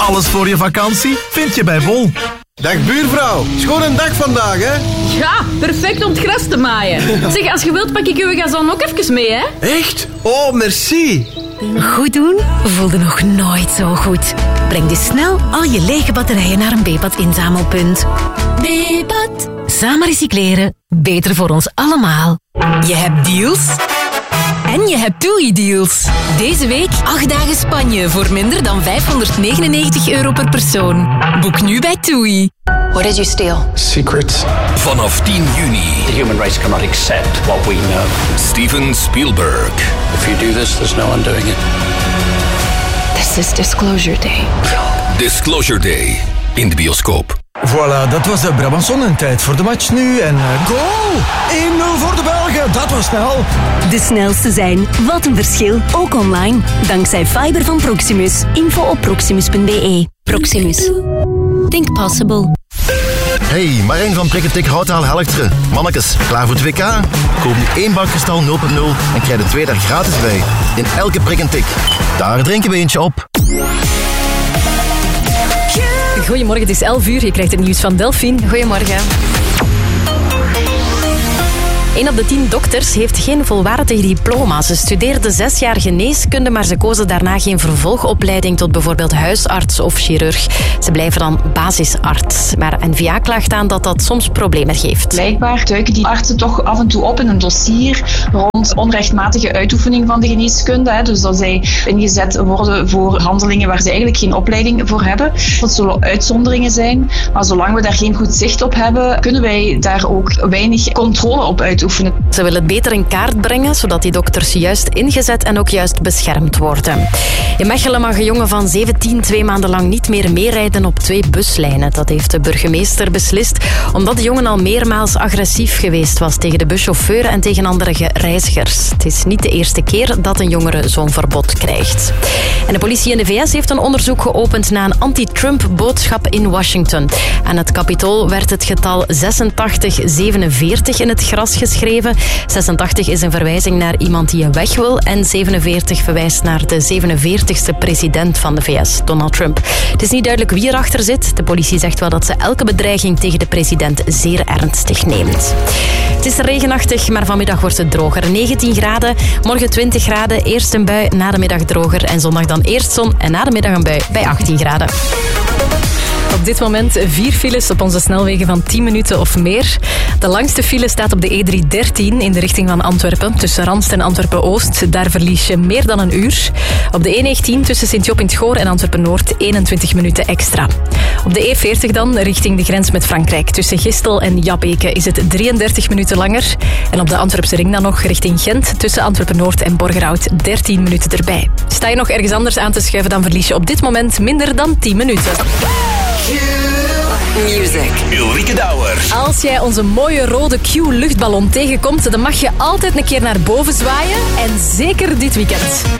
Alles voor je vakantie vind je bij Bol. Dag buurvrouw, schoon een dag vandaag, hè? Ja, perfect om het gras te maaien. Zeg, als je wilt pak ik uw gazon ook even mee, hè? Echt? Oh, merci. Goed doen voelde nog nooit zo goed. Breng dus snel al je lege batterijen naar een Bepat inzamelpunt. Bepat. Samen recycleren, beter voor ons allemaal. Je hebt deals en je hebt TUI-deals. Deze week 8 dagen Spanje voor minder dan €599 per persoon. Boek nu bij TUI. What did you steal? Secrets. Vanaf 10 juni. The human race cannot accept what we know. Steven Spielberg. If you do this, there's no undoing it. This is Disclosure Day. Disclosure Day. In de bioscoop. Voilà, dat was de Brabançon en tijd voor de match nu. En goal! 1-0 voor de Belgen, dat was snel. De snelste zijn. Wat een verschil. Ook online. Dankzij fiber van Proximus. Info op proximus.be. Proximus. Think possible. Hey, Marijn van Prikketik Houtaal Helchteren. Mannekes, klaar voor het WK? Koop nu 1 bankgestal 0.0 en krijg er 2 daar gratis bij. In elke prik en tik. Daar drinken we eentje op. Goedemorgen, het is 11 uur. Je krijgt het nieuws van Delphine. Goedemorgen. 1 op de 10 dokters heeft geen volwaardig diploma. Ze studeerde 6 jaar geneeskunde, maar ze kozen daarna geen vervolgopleiding tot bijvoorbeeld huisarts of chirurg. Ze blijven dan basisarts. Maar NVA klaagt aan dat dat soms problemen geeft. Blijkbaar duiken die artsen toch af en toe op in een dossier rond onrechtmatige uitoefening van de geneeskunde. Dus dat zij ingezet worden voor handelingen waar ze eigenlijk geen opleiding voor hebben. Dat zullen uitzonderingen zijn. Maar zolang we daar geen goed zicht op hebben, kunnen wij daar ook weinig controle op uitoefenen. Ze willen het beter in kaart brengen, zodat die dokters juist ingezet en ook juist beschermd worden. In Mechelen mag een jongen van 17 2 maanden lang niet meer meerijden op 2 buslijnen. Dat heeft de burgemeester beslist, omdat de jongen al meermaals agressief geweest was tegen de buschauffeur en tegen andere reizigers. Het is niet de eerste keer dat een jongere zo'n verbod krijgt. En de politie in de VS heeft een onderzoek geopend naar een anti-Trump-boodschap in Washington. Aan het Capitool werd het getal 8647 in het gras geschreven. 86 is een verwijzing naar iemand die weg wil en 47 verwijst naar de 47ste president van de VS, Donald Trump. Het is niet duidelijk wie erachter zit. De politie zegt wel dat ze elke bedreiging tegen de president zeer ernstig neemt. Het is regenachtig, maar vanmiddag wordt het droger. 19 graden, morgen 20 graden, eerst een bui, na de middag droger en zondag dan eerst zon en na de middag een bui bij 18 graden. Op dit moment 4 files op onze snelwegen van 10 minuten of meer. De langste file staat op de E313 in de richting van Antwerpen. Tussen Randst en Antwerpen-Oost. Daar verlies je meer dan een uur. Op de E19 tussen Sint-Job in het Goor en Antwerpen-Noord 21 minuten extra. Op de E40 dan richting de grens met Frankrijk. Tussen Gistel en Jabbeke is het 33 minuten langer. En op de Antwerpse ring dan nog richting Gent. Tussen Antwerpen-Noord en Borgerhout 13 minuten erbij. Sta je nog ergens anders aan te schuiven, dan verlies je op dit moment minder dan 10 minuten. Music. Ulrike Douwers. Als jij onze mooie rode Q-luchtballon tegenkomt, dan mag je altijd een keer naar boven zwaaien. En zeker dit weekend.